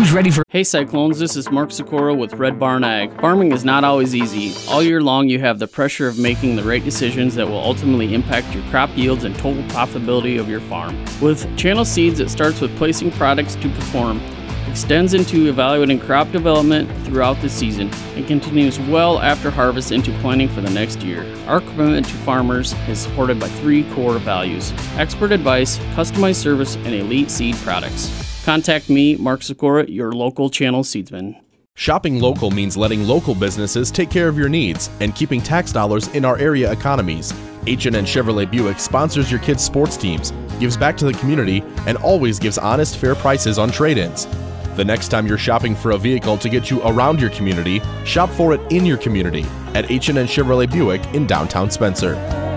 Who's ready for... Hey Cyclones, this is Mark Sikora with Red Barn Ag. Farming is not always easy. All year long you have the pressure of making the right decisions that will ultimately impact your crop yields and total profitability of your farm. With Channel Seeds, it starts with placing products to perform, extends into evaluating crop development throughout the season, and continues well after harvest into planning for the next year. Our commitment to farmers is supported by 3 core values: expert advice, customized service, and elite seed products. Contact me, Mark Sikora, your local Channel Seedsman. Shopping local means letting local businesses take care of your needs and keeping tax dollars in our area economies. H&N Chevrolet Buick sponsors your kids' sports teams, gives back to the community, and always gives honest, fair prices on trade-ins. The next time you're shopping for a vehicle to get you around your community, shop for it in your community at H&N Chevrolet Buick in downtown Spencer.